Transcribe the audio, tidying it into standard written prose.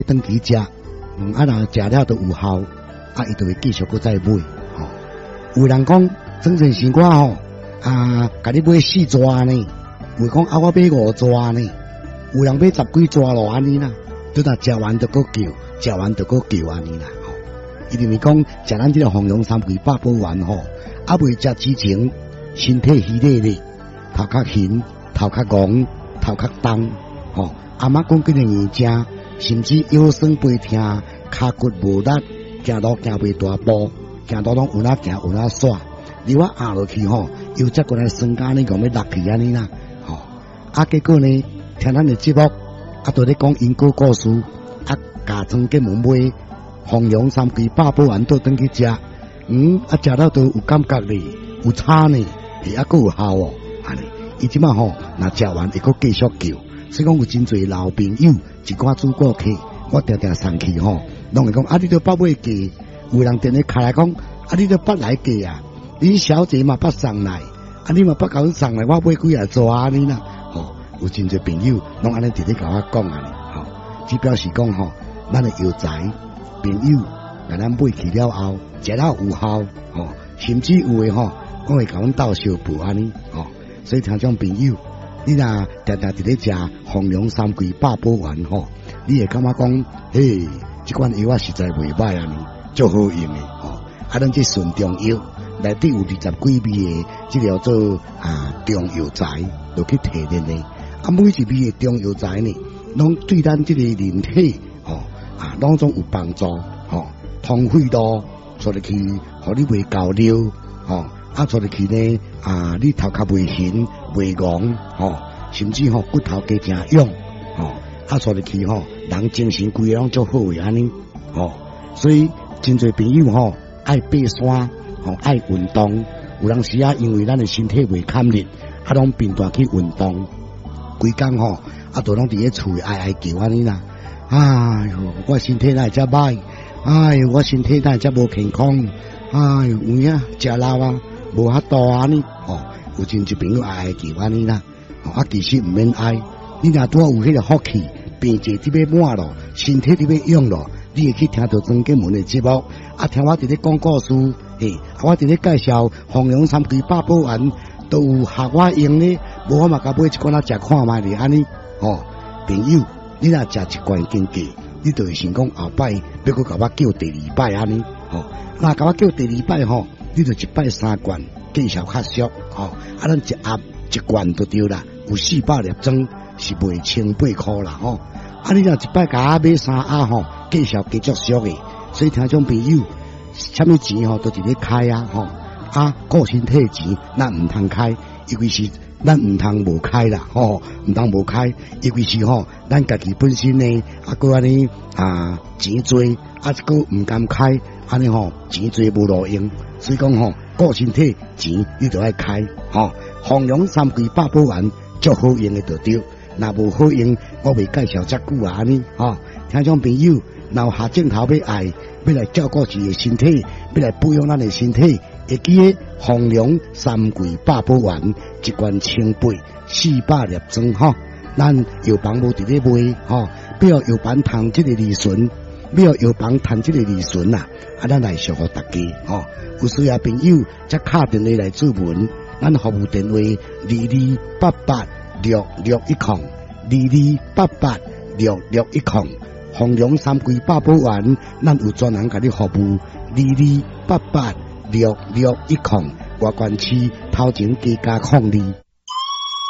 登去食，若食了都有效，伊就会继续搁再买。有人讲整成是我甲你买4抓呢，有讲我买5抓呢，有人买10几抓咯安尼啦，拄若食完就搁叫，食完就搁叫安尼啦。伊认为讲食咱这个红龙3倍8宝丸未食之前，身体虚累咧，头壳晕，头壳戆，头壳重，阿妈讲几个年正，甚至腰酸背痛，骹骨无力，行路行袂大步，行路拢有哪行有哪煞，你我压落去又再过来酸甲呢，讲要落去安尼啦，结果呢，听咱的节目，都咧讲因果故事，家庄给门买红龙3倍8宝丸倒转去食，食了都有感觉咧，有差呢，还有效安尼，伊即马若食完会搁继续叫，所以讲有真侪老朋友，一寡主顾客，我常常送去拢会讲你都捌买价，有人电话开来讲你都捌来价啊，恁小姐嘛捌送来，你嘛捌甲阮送来，我买几抓安尼啦，有真侪朋友拢安尼直直甲我讲安尼，只表示讲咱的药材朋友甲咱买去了后，食了有效，甚至有诶我会甲阮斗相补安尼，所以听众朋友，你若常常伫咧食红龙3倍8宝丸你会感觉讲，嘿，这款药实在袂歹安尼，足好用诶，咱这顺中药内底有20几味诶，这叫做中药材，就去提炼诶，每一味诶中药材呢，拢对咱这个人体拢总有帮助，通血路，出入去，互你袂高尿，出入去呢，你头壳袂晕袂戆，甚至骨头加正勇，出入去人精神规个拢足好诶安尼，所以真侪朋友爱爬山，爱运动，有当时因为咱诶身体袂堪力，拢变大去运动，规工都拢伫咧厝哀哀叫安尼啦。哎哟，我身体哪会遮歹？哎哟，我身体哪会遮无健康？哎哟，有影食老无遐多安尼，有真侪朋友爱叫安尼啦。其实毋免爱，你若拄有迄个福气，病济伫要满咯，身体伫要用咯，你会去听到庄家门的节目，听我伫咧讲故事，我伫咧介绍红龙3倍8宝丸，都有合我用呢，无我嘛甲买一罐食看卖咧安尼，朋友。你若食一罐经过，你就会想讲后摆要搁甲我叫第2摆安尼，若甲我叫第2摆你就1摆3罐，见效较俗，咱一盒一罐就对啦，有400粒装，是卖1800块啦，你若1摆甲我买3盒见效加足俗诶，所以听众朋友，啥物钱都直咧开顾身体钱咱毋通开，尤其是。咱毋通无开啦，毋通无开，尤其是咱家己本身呢，搁安尼钱多，搁毋甘开，安尼钱多无路用，所以讲顾身体钱你就爱开，红龙3倍8宝丸足好用诶就对，若无好用，我未介绍遮久安尼，听众朋友，若有下镜头要爱，要来照顾自己身体，要来保养咱诶身体。会记个红龙3倍8宝丸，一罐1800，400粒装咱药房无伫咧卖不要药房趁这个利润，不要药房趁这个利润咱来祝福大家有需要朋友则敲电话来咨询，咱服务电话22886610，22886610，红龙3倍8宝丸，咱有专人甲你服务22886610，外关区头前加02。